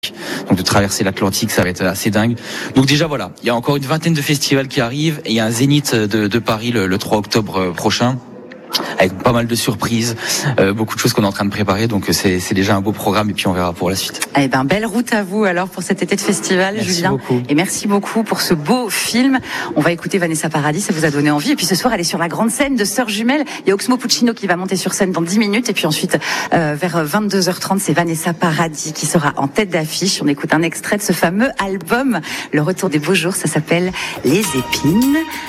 Donc de traverser l'Atlantique, ça va être assez dingue. Donc déjà voilà, il y a encore une vingtaine de festivals qui arrivent et il y a un Zénith de Paris le 3 octobre prochain, avec pas mal de surprises, beaucoup de choses qu'on est en train de préparer. Donc c'est déjà un beau programme et puis on verra pour la suite. Eh ben, belle route à vous alors pour cet été de festival, merci Julien. Beaucoup. Et merci beaucoup pour ce beau film. On va écouter Vanessa Paradis, ça vous a donné envie. Et puis ce soir, elle est sur la grande scène de Sœurs Jumelles. Il y a Oxmo Puccino qui va monter sur scène dans 10 minutes. Et puis ensuite, vers 22h30, c'est Vanessa Paradis qui sera en tête d'affiche. On écoute un extrait de ce fameux album, Le Retour des Beaux Jours. Ça s'appelle Les Épines.